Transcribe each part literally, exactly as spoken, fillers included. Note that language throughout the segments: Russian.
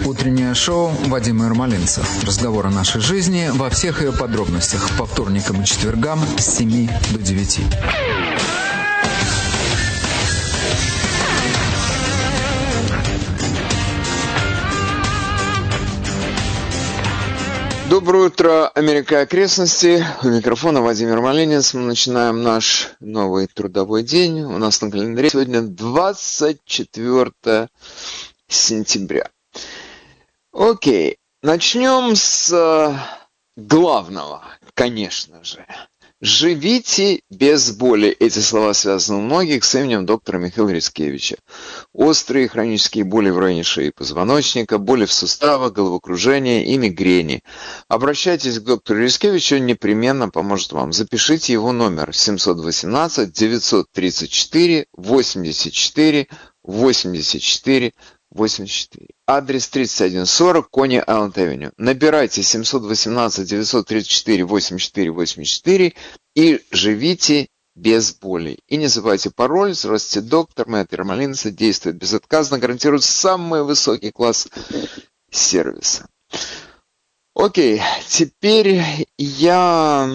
Утреннее шоу Вадима Ермолинца. Разговор о нашей жизни во всех ее подробностях. По вторникам и четвергам с семи до девяти. Доброе утро, Америка и окрестности. У микрофона Вадим Ермолинец. Мы начинаем наш новый трудовой день. У нас на календаре сегодня двадцать четвёртое сентября. Окей, начнем с главного, конечно же. Живите без боли. Эти слова связаны у многих с именем доктора Михаила Рицкевича. Острые хронические боли в районе шеи и позвоночника, боли в суставах, головокружение и мигрени. Обращайтесь к доктору Рицкевичу, он непременно поможет вам. Запишите его номер семь один восемь девять три четыре восемьдесят четыре восемьдесят четыре восемьдесят четыре. Адрес тридцать один сорок Кони Айленд-Авеню. Набирайте семь один восемь девять три четыре восемьдесят четыре восемьдесят четыре и живите без боли. И не забывайте пароль. Здравствуйте, доктор. Моя Ермолинца действует безотказно, гарантирует самый высокий класс сервиса. Окей, теперь я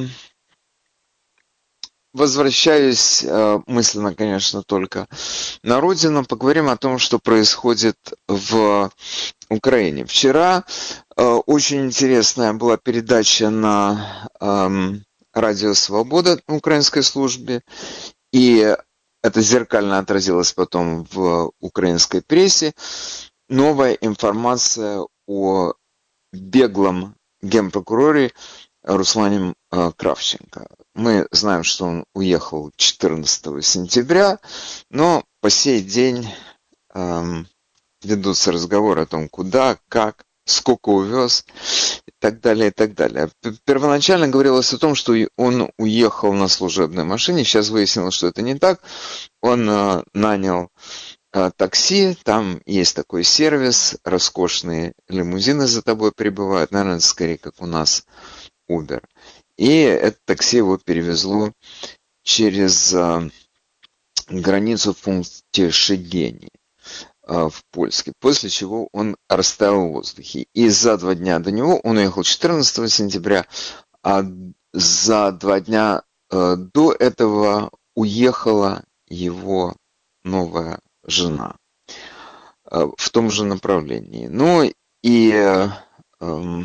возвращаюсь мысленно, конечно, только на родину. Поговорим о том, что происходит в Украине. Вчера очень интересная была передача на Радио Свобода на украинской службе, и это зеркально отразилось потом в украинской прессе. Новая информация о беглом генпрокуроре Руслане Кравченко. Мы знаем, что он уехал четырнадцатого сентября, но по сей день эм, ведутся разговоры о том, куда, как, сколько увез и так далее, и так далее. Первоначально говорилось о том, что он уехал на служебной машине. Сейчас выяснилось, что это не так. Он э, нанял э, такси, там есть такой сервис, роскошные лимузины за тобой прибывают, наверное, скорее как у нас Uber. И это такси его перевезло через э, границу в пункте Шегени в Польске, после чего он растаял в воздухе. И за два дня до него он уехал четырнадцатого сентября, а за два дня э, до этого уехала его новая жена э, в том же направлении. Ну и э, э,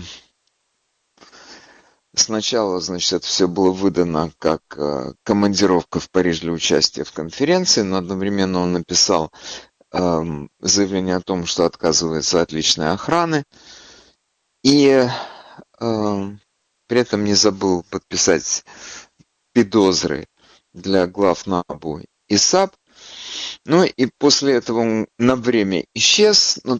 сначала, значит, это все было выдано как э, командировка в Париж для участия в конференции, но одновременно он написал заявление о том, что отказывается от личной охраны, и э, при этом не забыл подписать подозры для глав НАБУ и САП. Ну и после этого он на время исчез, но